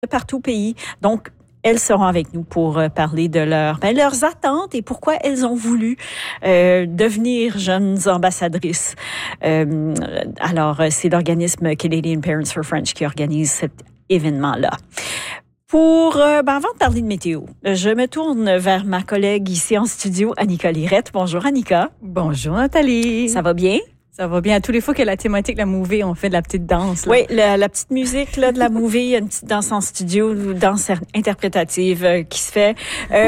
partout au pays. Donc, elles seront avec nous pour parler de leurs attentes et pourquoi elles ont voulu devenir jeunes ambassadrices. Alors, c'est l'organisme Canadian Parents for French qui organise cet événement-là. Avant de parler de météo, je me tourne vers ma collègue ici en studio, Annika Lirette. Bonjour, Annika. Bonjour, Nathalie. Ça va bien? Ça va bien. Tous les fois que la thématique, la movie, on fait de la petite danse. Là. Oui, la petite musique là, de la movie, il y a une petite danse en studio, une danse interprétative qui se fait.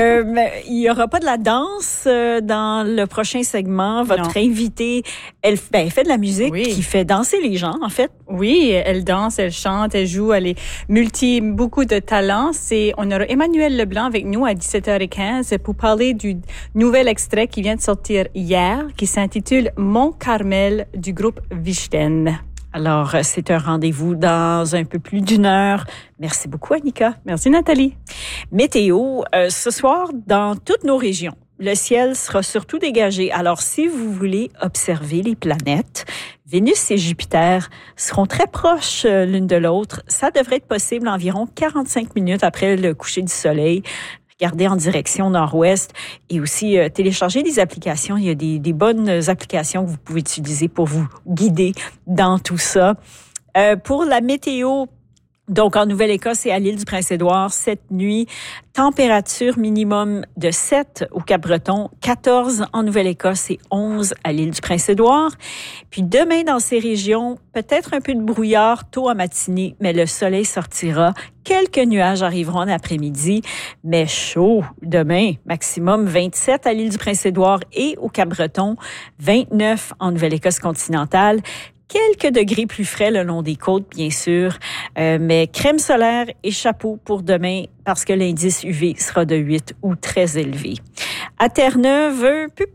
Il n'y aura pas de la danse dans le prochain segment. Votre invitée, elle fait de la musique qui fait danser les gens, en fait. Oui, elle danse, elle chante, elle joue, elle est beaucoup de talents. On aura Emmanuel Leblanc avec nous à 17h15 pour parler du nouvel extrait qui vient de sortir hier, qui s'intitule Mon Carmel du groupe Vichten. Alors, c'est un rendez-vous dans un peu plus d'une heure. Merci beaucoup, Annika. Merci, Nathalie. Météo, ce soir, dans toutes nos régions, le ciel sera surtout dégagé. Alors, si vous voulez observer les planètes, Vénus et Jupiter seront très proches l'une de l'autre. Ça devrait être possible environ 45 minutes après le coucher du soleil. Regardez en direction nord-ouest et aussi télécharger des applications. Il y a des bonnes applications que vous pouvez utiliser pour vous guider dans tout ça. Pour la météo, donc en Nouvelle-Écosse et à l'île du Prince-Édouard, cette nuit, température minimum de 7 au Cap-Breton, 14 en Nouvelle-Écosse et 11 à l'île du Prince-Édouard. Puis demain, dans ces régions, peut-être un peu de brouillard tôt en matinée, mais le soleil sortira. Quelques nuages arriveront en après-midi, mais chaud demain. Maximum 27 à l'île du Prince-Édouard et au Cap-Breton, 29 en Nouvelle-Écosse continentale. Quelques degrés plus frais le long des côtes, bien sûr, mais crème solaire et chapeau pour demain parce que l'indice UV sera de 8 ou très élevé. À Terre-Neuve, un peu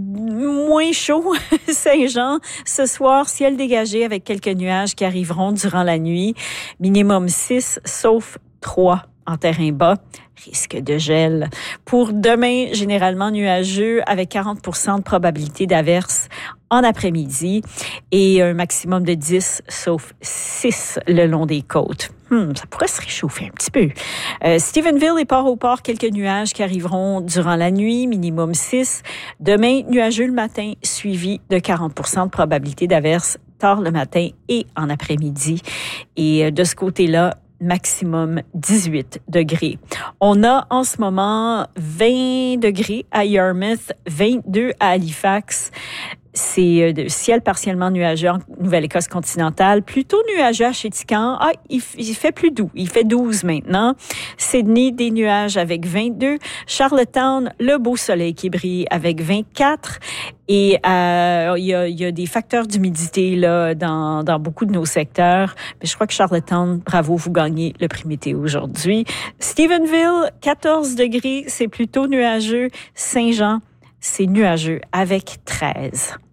moins chaud, Saint-Jean. Ce soir, ciel dégagé avec quelques nuages qui arriveront durant la nuit. Minimum 6, sauf 3 en terrain bas. Risque de gel. Pour demain, généralement nuageux avec 40% de probabilité d'averse en après-midi et un maximum de 10, sauf 6 le long des côtes. Ça pourrait se réchauffer un petit peu. Stephenville et Port-au-Port, quelques nuages qui arriveront durant la nuit, minimum 6. Demain, nuageux le matin, suivi de 40% de probabilité d'averse tard le matin et en après-midi. Et de ce côté-là, maximum 18 degrés. On a en ce moment 20 degrés à Yarmouth, 22 à Halifax. C'est ciel partiellement nuageux en Nouvelle-Écosse continentale. Plutôt nuageux à Chéticamp. Il fait plus doux. Il fait 12 maintenant. Sydney, des nuages avec 22. Charlottetown, le beau soleil qui brille avec 24. Et il y a des facteurs d'humidité là dans beaucoup de nos secteurs. Mais je crois que Charlottetown, bravo, vous gagnez le prix météo aujourd'hui. Stephenville, 14 degrés. C'est plutôt nuageux. Saint-Jean, c'est nuageux avec 13.